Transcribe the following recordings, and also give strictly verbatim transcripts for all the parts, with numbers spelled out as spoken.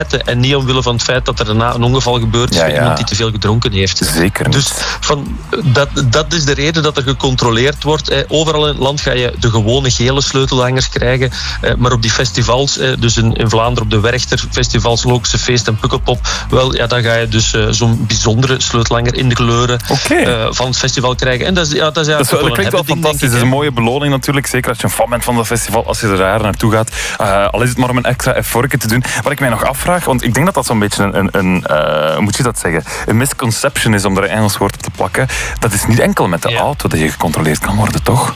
en niet omwille van het feit dat er daarna een ongeval gebeurt is ja, voor ja. iemand die te veel gedronken heeft. Zeker niet. Dus van, dat, dat is de reden dat er gecontroleerd wordt. Eh, overal in het land ga je de gewone gele sleutelhangers krijgen, eh, maar op die festivals, eh, dus in, in Vlaanderen op de Werchter, festivals, Logische Feest en Pukkelpop, wel, ja, dan ga je dus uh, zo'n bijzondere sleutelhanger in de kleuren okay. uh, van het festival krijgen. En dat is, ja, dat is, ja, dat is wel, dat klinkt wel ding, fantastisch. Het is een mooie beloning natuurlijk, zeker als je een fan bent van dat festival, als je er daar naartoe gaat. Uh, al is het maar om een extra effortje te doen. Wat ik mij nog afvraag, want ik denk dat dat zo'n beetje een, een, een uh, hoe moet je dat zeggen, een misconception is om er een Engels woord op te plakken. Dat is niet enkel met de ja. auto dat je gecontroleerd kan worden, toch?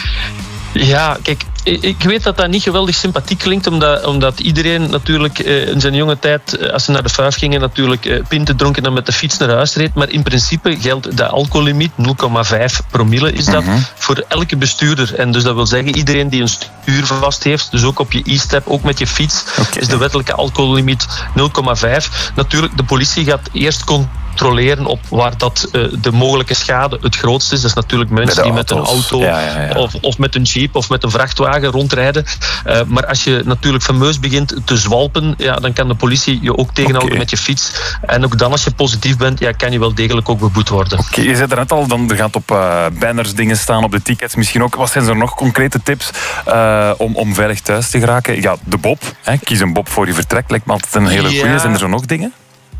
Ja, kijk, ik weet dat dat niet geweldig sympathiek klinkt, omdat, omdat iedereen natuurlijk uh, in zijn jonge tijd, uh, als ze naar de vuif gingen, natuurlijk uh, pinten dronken en met de fiets naar huis reed. Maar in principe geldt de alcohollimiet, nul komma vijf promille is dat, mm-hmm. voor elke bestuurder. En dus dat wil zeggen, iedereen die een stuur vast heeft, dus ook op je e-step, ook met je fiets, okay. is de wettelijke alcohollimiet nul komma vijf. Natuurlijk, de politie gaat eerst controleren controleren op waar dat, uh, de mogelijke schade het grootst is. Dat is natuurlijk mensen die met een auto ja, ja, ja. Of, of met een jeep of met een vrachtwagen rondrijden. Uh, maar als je natuurlijk fameus begint te zwalpen, ja, dan kan de politie je ook tegenhouden okay. met je fiets. En ook dan, als je positief bent, ja, kan je wel degelijk ook beboet worden. Oké, okay, je zei er net al, dan er gaat op uh, banners dingen staan, op de tickets misschien ook. Wat zijn er nog concrete tips uh, om, om veilig thuis te geraken? Ja, de bob. Hè? Kies een bob voor je vertrek. Lijkt me altijd een hele goeie. Ja. Zijn er zo nog dingen?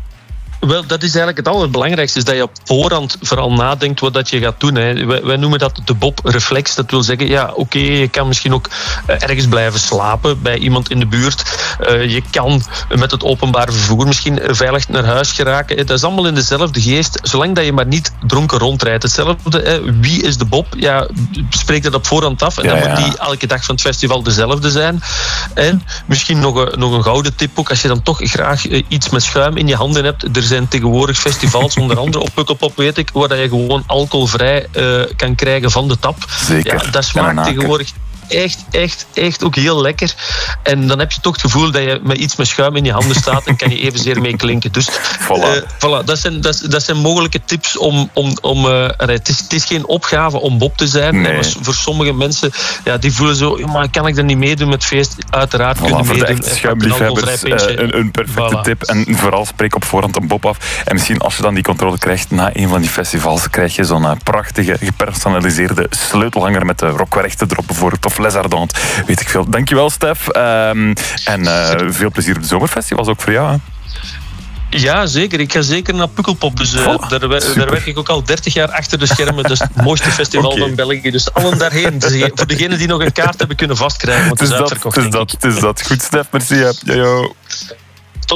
Wel, dat is eigenlijk het allerbelangrijkste, is dat je op voorhand vooral nadenkt wat dat je gaat doen. Hè. Wij, wij noemen dat de Bob-reflex. Dat wil zeggen, ja, oké, okay, je kan misschien ook uh, ergens blijven slapen bij iemand in de buurt. Uh, je kan met het openbaar vervoer misschien veilig naar huis geraken. Hè. Dat is allemaal in dezelfde geest, zolang dat je maar niet dronken rondrijdt. Hetzelfde, hè. Wie is de Bob? Ja, spreek dat op voorhand af. En ja, dan ja. moet die elke dag van het festival dezelfde zijn. En misschien nog een, nog een gouden tip ook, als je dan toch graag uh, iets met schuim in je handen hebt. Er zijn tegenwoordig festivals, onder andere op Pukkelpop weet ik, waar je gewoon alcoholvrij uh, kan krijgen van de tap. Zeker. Ja, dat smaakt tegenwoordig echt, echt, echt ook heel lekker. En dan heb je toch het gevoel dat je met iets met schuim in je handen staat en kan je evenzeer mee klinken. Dus voilà. Uh, voilà, dat, zijn, dat, dat zijn mogelijke tips om... om, om uh, het, is, het is geen opgave om Bob te zijn. Nee. Maar voor sommige mensen, ja, die voelen zo, maar kan ik dat niet meedoen met feest? Uiteraard voilà, kunnen voor meedoen. de echte schuimliefhebbers uh, een, een perfecte voilà. tip. En vooral spreek op voorhand een Bob af. En misschien als je dan die controle krijgt na een van die festivals, krijg je zo'n uh, prachtige, gepersonaliseerde sleutelhanger met de rockwerchten erop bijvoorbeeld, of Les Ardentes. Weet ik veel. Dankjewel, Stef. Um, en uh, veel plezier op de zomerfestivals ook voor jou. Hè? Ja, zeker. Ik ga zeker naar Pukkelpop. Dus uh, oh, daar, daar werk ik ook al dertig jaar achter de schermen. Dat is het mooiste festival okay. van België. Dus allen daarheen. Dus voor degenen die nog een kaart hebben kunnen vastkrijgen. Want het is uitverkocht. Het is dat, het is dat. Goed, Stef. Merci. Ja, yo.